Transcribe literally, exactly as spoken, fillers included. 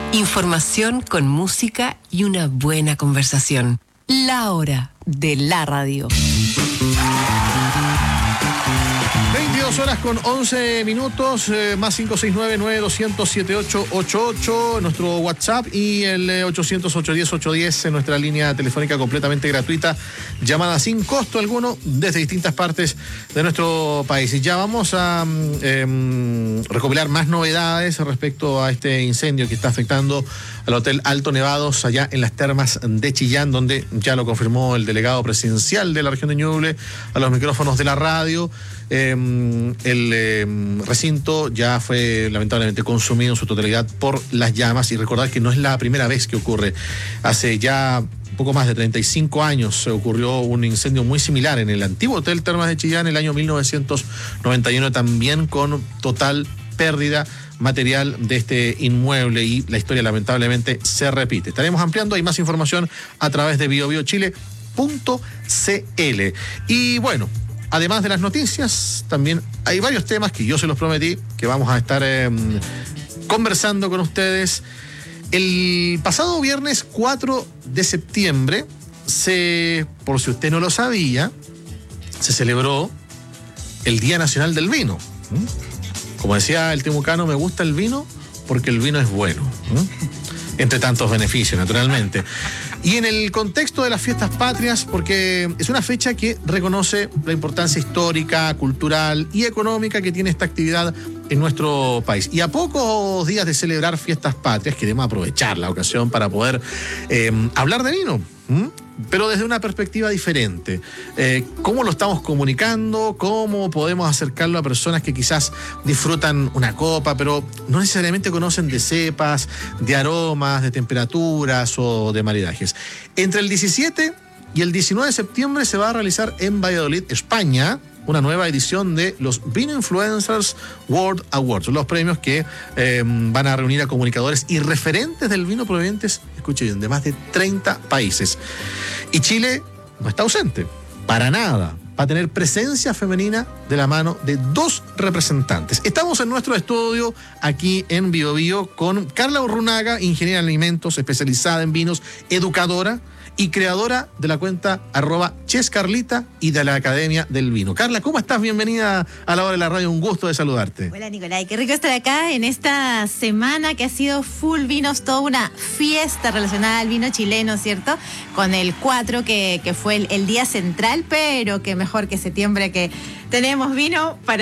Información con música y una buena conversación. La hora de la radio. veintidós horas con once minutos, eh, más cinco seis nueve, nueve dos cero cero, siete ocho ocho ocho, nuestro WhatsApp, y el eh, ochocientos, ochocientos diez, ochocientos diez en nuestra línea telefónica completamente gratuita, llamada sin costo alguno desde distintas partes de nuestro país. Y ya vamos a eh, recopilar más novedades respecto a este incendio que está afectando al Hotel Alto Nevados allá en las termas de Chillán, donde ya lo confirmó el delegado presidencial de la región de Ñuble a los micrófonos de la radio. Eh, el eh, recinto ya fue lamentablemente consumido en su totalidad por las llamas, y recordar que no es la primera vez que ocurre. Hace ya poco más de treinta y cinco años se ocurrió un incendio muy similar en el antiguo Hotel Termas de Chillán en el año mil novecientos noventa y uno, también con total pérdida material de este inmueble, y la historia lamentablemente se repite. Estaremos ampliando, hay más información a través de bio bio chile punto c l. Y bueno, además de las noticias, también hay varios temas que yo se los prometí que vamos a estar eh, conversando con ustedes. El pasado viernes cuatro de septiembre, se, por si usted no lo sabía, se celebró el Día Nacional del Vino. Como decía el temucano, me gusta el vino porque el vino es bueno, entre tantos beneficios, naturalmente. Y en el contexto de las fiestas patrias, porque es una fecha que reconoce la importancia histórica, cultural y económica que tiene esta actividad en nuestro país. Y a pocos días de celebrar fiestas patrias, queremos aprovechar la ocasión para poder eh, hablar de vino, ¿m? pero desde una perspectiva diferente. Eh, ¿Cómo lo estamos comunicando? ¿Cómo podemos acercarlo a personas que quizás disfrutan una copa, pero no necesariamente conocen de cepas, de aromas, de temperaturas o de maridajes? Entre el diecisiete y el diecinueve de septiembre se va a realizar en Valladolid, España, una nueva edición de los Vino Influencers World Awards, los premios que eh, van a reunir a comunicadores y referentes del vino provenientes, escuchen bien, de más de treinta países. Y Chile no está ausente, para nada. Va a tener presencia femenina de la mano de dos representantes. Estamos en nuestro estudio aquí en Bio Bio con Carla Urrunaga, ingeniera en alimentos, especializada en vinos, educadora y creadora de la cuenta arroba chescarlita y de la Academia del Vino. Carla, ¿cómo estás? Bienvenida a la hora de la radio, un gusto de saludarte. Hola Nicolai, qué rico estar acá en esta semana que ha sido full vinos, toda una fiesta relacionada al vino chileno, ¿cierto? Con el cuatro que, que fue el, el día central, pero que mejor que septiembre que tenemos vino para